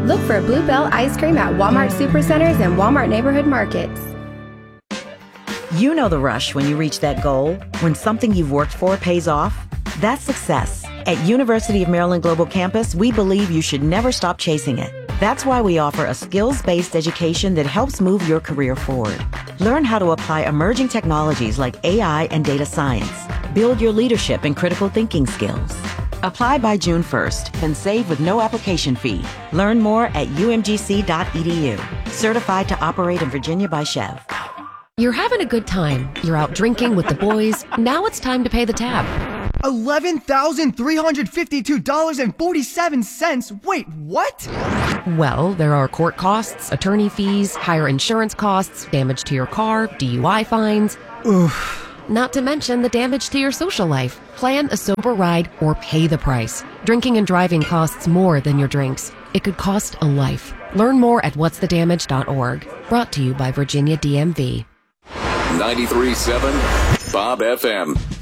Look for Blue Bell ice cream at Walmart Supercenters and Walmart Neighborhood Markets. You know the rush when you reach that goal, when something you've worked for pays off. That's success. At University of Maryland Global Campus, we believe you should never stop chasing it. That's why we offer a skills-based education that helps move your career forward. Learn how to apply emerging technologies like AI and data science. Build your leadership and critical thinking skills. Apply by June 1st and save with no application fee. Learn more at umgc.edu. Certified to operate in Virginia by Chev. You're having a good time. You're out drinking with the boys. Now it's time to pay the tab. $11,352.47. Wait, what? Well, there are court costs, attorney fees, higher insurance costs, damage to your car, DUI fines. Oof. Not to mention the damage to your social life. Plan a sober ride or pay the price. Drinking and driving costs more than your drinks. It could cost a life. Learn more at whatsthedamage.org. Brought to you by Virginia DMV. 93.7 Bob FM.